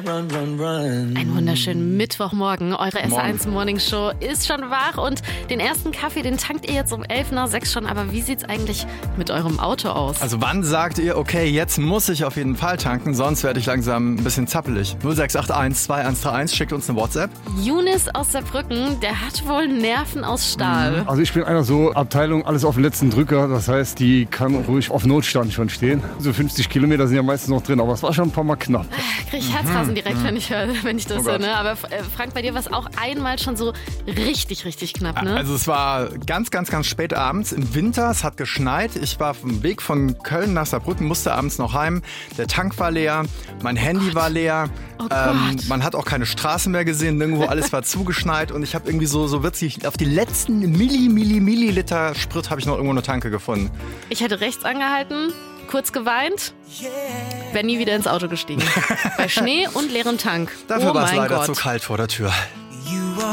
Einen wunderschönen Mittwochmorgen. Eure SR1 Morning Show ist schon wach und den ersten Kaffee, den tankt ihr jetzt um 11:06 schon. Aber wie sieht's eigentlich mit eurem Auto aus? Also wann sagt ihr, okay, jetzt muss ich auf jeden Fall tanken, sonst werde ich langsam ein bisschen zappelig. 0681 2131, schickt uns eine WhatsApp. Younes aus Saarbrücken, der hat wohl Nerven aus Stahl. Also ich bin einer so Abteilung, alles auf den letzten Drücker. Das heißt, die kann ruhig auf Notstand schon stehen. So 50 Kilometer sind ja meistens noch drin, aber es war schon ein paar Mal knapp. Krieg ich Herzrasen direkt, wenn ich das höre. Ne? Aber Frank, bei dir war es auch einmal schon so richtig knapp, ne? Also es war ganz spät abends im Winter, es hat geschneit. Ich war auf dem Weg von Köln nach Saarbrücken, musste abends noch heim. Der Tank war leer, mein Handy war leer. Oh Gott. Man hat auch keine Straße mehr gesehen, nirgendwo alles war zugeschneit und ich habe irgendwie so witzig auf die letzten Milliliter Sprit habe ich noch irgendwo eine Tanke gefunden. Ich hätte rechts angehalten, kurz geweint, wäre nie wieder ins Auto gestiegen. Bei Schnee und leerem Tank. Dafür war es mein leider Gott. zu kalt vor der Tür.